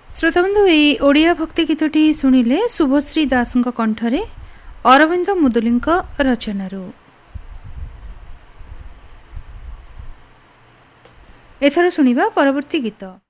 श्रोताबंधु ये ओडिया भक्ति गीतटी शुणिले शुभश्री दास कंठरे अरविंद मुदुली रचनारू। एथर शुणिबा परवर्ती गीत।